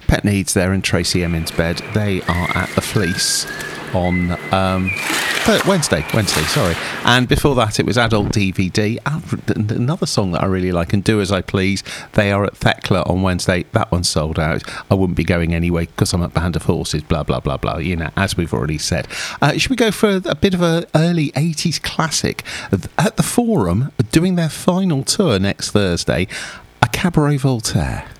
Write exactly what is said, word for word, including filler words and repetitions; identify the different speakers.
Speaker 1: Pet Needs there and Tracy Emin's Bed. They are at the Fleece on um, Wednesday, Wednesday, sorry. And before that, it was Adult D V D. Another song that I really like, and Do As I Please. They are at Thekla on Wednesday. That one's sold out. I wouldn't be going anyway because I'm at Band of Horses, blah, blah, blah, blah, you know, as we've already said. Uh, should we go for a, a bit of an early eighties classic? At the Forum, doing their final tour next Thursday, a Cabaret Voltaire.